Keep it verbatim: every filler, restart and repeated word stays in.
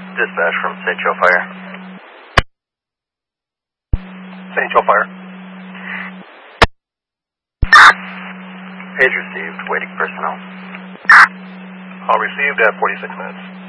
Dispatch from Saint Joe Fire. Saint Joe Fire. Page received. Waiting personnel. I'll receive at forty-six minutes.